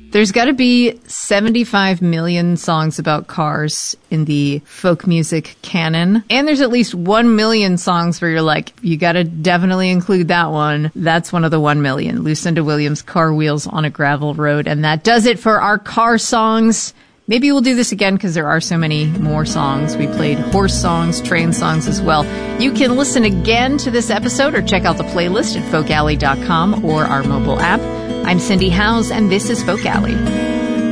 There's got to be 75 million songs about cars in the folk music canon. And there's at least 1 million songs where you're like, you got to definitely include that one. That's one of the 1 million. Lucinda Williams, Car Wheels on a Gravel Road. And that does it for our car songs. Maybe we'll do this again because there are so many more songs. We played horse songs, train songs as well. You can listen again to this episode or check out the playlist at folkalley.com or our mobile app. I'm Cindy Howes, and this is Folk Alley.